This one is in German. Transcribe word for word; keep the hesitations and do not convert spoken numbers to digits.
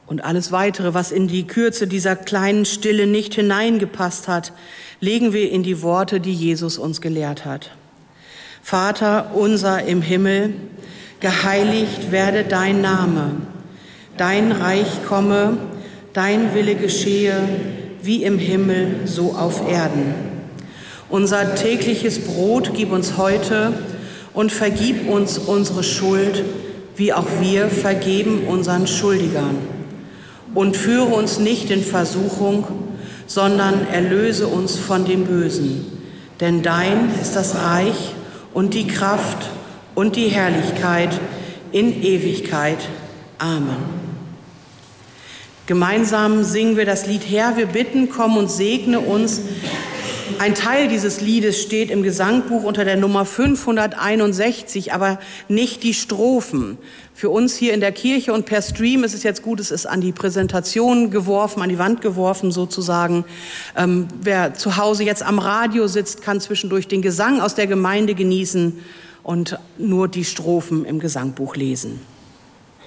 Und alles Weitere, was in die Kürze dieser kleinen Stille nicht hineingepasst hat, legen wir in die Worte, die Jesus uns gelehrt hat. Vater unser im Himmel, geheiligt werde dein Name, dein Reich komme, dein Wille geschehe, wie im Himmel, so auf Erden. Unser tägliches Brot gib uns heute und vergib uns unsere Schuld, wie auch wir vergeben unseren Schuldigern. Und führe uns nicht in Versuchung, sondern erlöse uns von dem Bösen. Denn dein ist das Reich und die Kraft und die Herrlichkeit in Ewigkeit. Amen. Gemeinsam singen wir das Lied Herr, wir bitten, komm und segne uns. Ein Teil dieses Liedes steht im Gesangbuch unter der Nummer fünfhunderteinundsechzig, aber nicht die Strophen. Für uns hier in der Kirche und per Stream ist es jetzt gut, es ist an die Präsentation geworfen, an die Wand geworfen sozusagen. Ähm, wer zu Hause jetzt am Radio sitzt, kann zwischendurch den Gesang aus der Gemeinde genießen und nur die Strophen im Gesangbuch lesen.